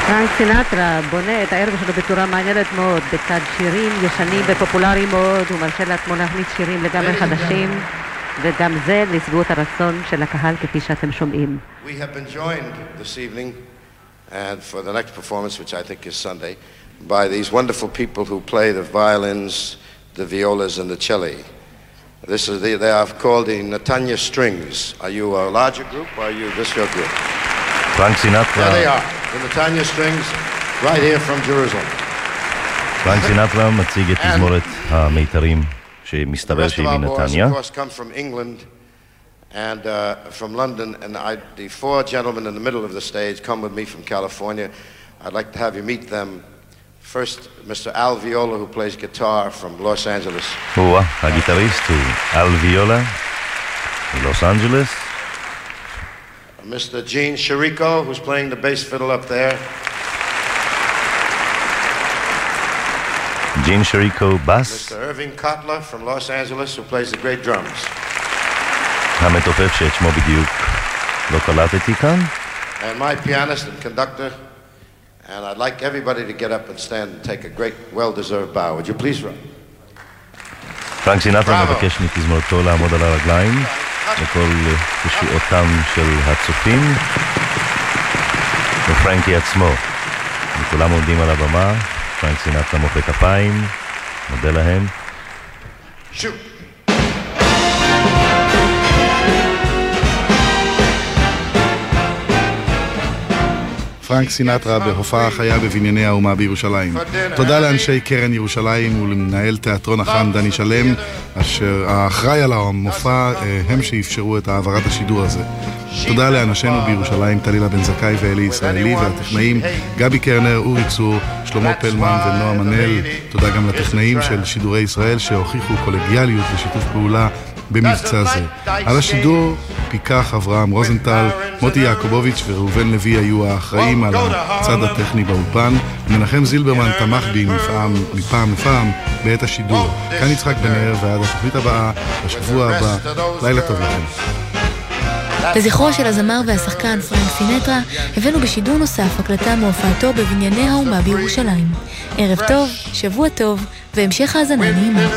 פרנק סינטרה בונה את הערב שלו בצורה מעניינת מאוד, בצד שירים ישנים ופופולריים מאוד, הוא מרשה לעצמו להכניס שירים לגמרי חדשים, וגם זה לשביעות הרצון של הקהל כפי שאתם שומעים. We have been joined this evening and for the next performance, which I think is Sunday, by these wonderful people who play the violins, the violas and the cello. They are called the Netanya Strings. Are you a larger group or are you this your group? פרנק סינטרה. There they are, the Netanya Strings, right here from Jerusalem. פרנק סינטרה מציג את תזמורת המיתרים שמסתבר שהיא מנתניה. The rest of our boys, of course, come from England and from London, and the four gentlemen in the middle of the stage come with me from California. I'd like to have you meet them. First, Mr. Al Viola, who plays guitar from Los Angeles. הגיטריסט הוא אל ויולה, מלוס אנג'לס. Mr. Gene Chirico, who's playing the bass fiddle up there. Gene Chirico, bass. Mr. Irving Kotler from Los Angeles, who plays the great drums. המתופף שאת שמו בדיוק לא קלטתי כאן. And my pianist and conductor. And I'd like everybody to get up and stand and take a great, well-deserved bow. Would you please run? פרנק סינטרה מבקש מתזמורתו לעמוד על הרגליים לכל קשיעותם של הצופים ופרנקי עצמו. וכולם עומדים על הבמה, פרנק סינטרה מוחא כפיים, מודה להם. Shoot! פרנק סינטרה בהופעה חיה בבנייני האומה בירושלים. תודה לאנשי קרן ירושלים ולמנהל תיאטרון החאן דני שלם, אשר האחראי על המופע הם שאפשרו את העברת השידור הזה. תודה לאנשינו בירושלים, טלילה בן זכאי ואלי ישראלי, והטכנאים גבי קרנר, אורי צור, שלמה פלמן ונועה מנל. תודה גם לטכנאים של שידורי ישראל שהוכיחו קולגיאליות ושיתוף פעולה במבצע זה. על השידור פיקח אברהם רוזנטל, מוטי יעקובוביץ' וראובן לוי היו האחראים על הצד הטכני באולפן. מנחם זילברמן תמך בי מפעם לפעם בעת השידור. כאן יצחק בנהר, ועד התוכנית הבאה, בשבוע הבא. לילה טוב לכם. לזכרו של הזמר והשחקן פרנק סינטרה הבאנו בשידור נוסף הקלטה מהופעתו בבנייני האומה בירושלים. ערב טוב, שבוע טוב והמשך האזנה נעימה.